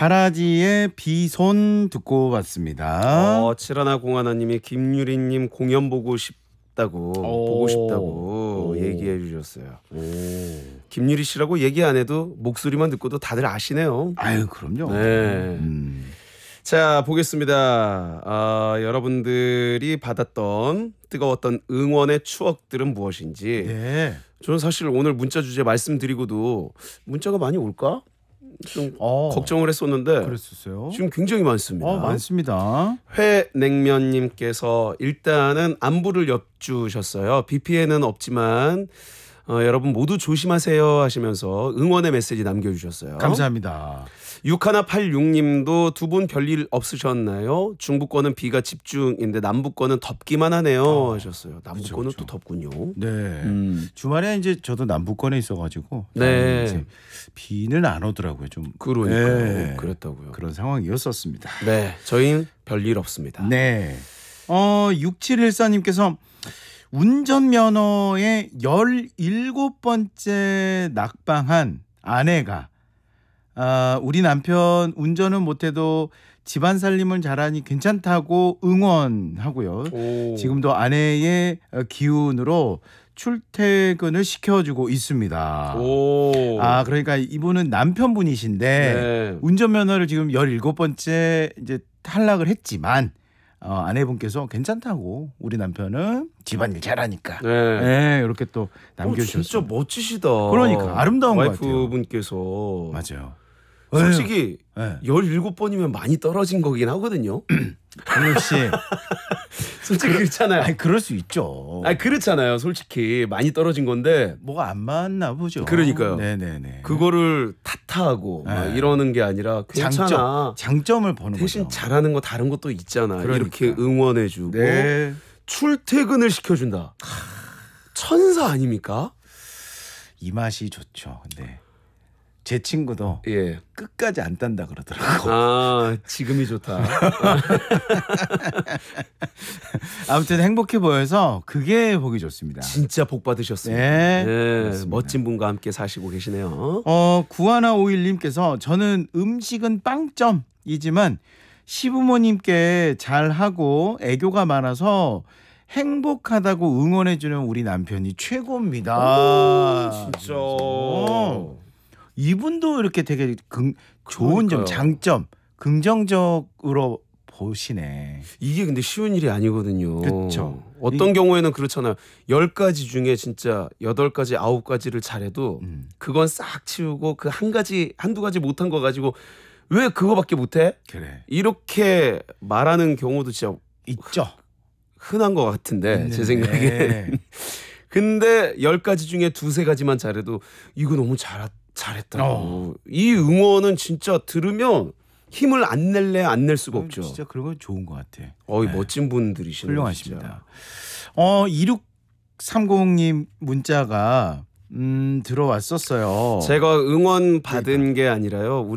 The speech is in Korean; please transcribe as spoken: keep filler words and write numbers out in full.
가라지의 비손 듣고 왔습니다. 어, 칠하나 공하나님이 김유리님 공연 보고 싶다고 오. 보고 싶다고 오. 얘기해 주셨어요. 오. 김유리 씨라고 얘기 안 해도 목소리만 듣고도 다들 아시네요. 아유 그럼요. 네. 음. 자, 보겠습니다. 아, 여러분들이 받았던 뜨거웠던 응원의 추억들은 무엇인지. 네. 저는 사실 오늘 문자 주제 말씀드리고도 문자가 많이 올까? 좀 어, 걱정을 했었는데 그랬었어요. 지금 굉장히 많습니다. 어, 많습니다. 회냉면님께서 일단은 안부를 엿주셨어요. 비피엔은 없지만 어, 여러분 모두 조심하세요 하시면서 응원의 메시지 남겨주셨어요. 감사합니다. 육일팔육 님도 두 분 별일 없으셨나요? 중부권은 비가 집중인데 남부권은 덥기만 하네요 어, 하셨어요. 남부권은 그쵸, 그쵸. 또 덥군요. 네. 음. 주말에 이제 저도 남부권에 있어가지고 네. 이제 비는 안 오더라고요. 좀 그러니까요. 네. 그랬다고요. 그런 상황이었었습니다. 네, 저희는 별일 없습니다. 네. 어, 육칠일사님께서 운전면허의 열일곱 번째 낙방한 아내가 아, 우리 남편 운전은 못해도 집안 살림을 잘하니 괜찮다고 응원하고요. 오. 지금도 아내의 기운으로 출퇴근을 시켜주고 있습니다. 오. 아, 그러니까 이분은 남편분이신데 네. 운전면허를 지금 열일곱 번째 이제 탈락을 했지만 어, 아내분께서 괜찮다고 우리 남편은 집안일 잘하니까 네. 네, 이렇게 또 어, 남겨주셨어요. 진짜 멋지시다. 그러니까 아름다운 것 같아요. 와이프분께서 맞아요. 솔직히 네. 열일곱 번이면 많이 떨어진 거긴 하거든요. 강력 씨, 솔직히 그렇잖아요. 아니 그럴 수 있죠. 아니 그렇잖아요. 솔직히 많이 떨어진 건데 뭐가 안 맞나 보죠. 그러니까요. 네네네. 그거를 탓하고 막 네. 이러는 게 아니라 괜찮아. 장점, 장점을 보는 대신 거죠. 잘하는 거 다른 것도 있잖아. 그러니까. 이렇게 응원해주고 네. 출퇴근을 시켜준다. 천사 아닙니까? 이 맛이 좋죠. 근데 제 친구도 예. 끝까지 안 딴다 그러더라고. 아, 지금이 좋다. 아무튼 행복해 보여서 그게 보기 좋습니다. 진짜 복 받으셨습니다. 네, 네, 그렇습니다. 멋진 분과 함께 사시고 계시네요. 어, 구하나오일님께서 저는 음식은 빵점이지만 시부모님께 잘하고 애교가 많아서 행복하다고 응원해주는 우리 남편이 최고입니다. 오, 진짜. 어, 이분도 이렇게 되게 긍, 좋은 점, 그러니까요. 장점, 긍정적으로 보시네. 이게 근데 쉬운 일이 아니거든요. 그쵸. 어떤 이- 경우에는 그렇잖아요. 열 가지 중에 진짜 여덟 가지, 아홉 가지를 잘해도 음. 그건 싹 치우고 그 한 가지, 한두 가지 못한 거 가지고 왜 그거밖에 못해? 그래. 이렇게 말하는 경우도 진짜 있죠. 흔한 것 같은데 제 있는데. 생각엔. 근데 열 가지 중에 두세 가지만 잘해도 이거 너무 잘, 잘했다고. 어. 이 응원은 진짜 들으면 힘을 안 낼래 안 낼 수가 없죠. 진짜 그런 건 좋은 것 같아. 어이 네. 멋진 분들이시네요. 훌륭하십니다. 어, 이육삼공님 문자가 음, 들어왔었어요. 진짜. 제가 응원 받은 게 아니라요.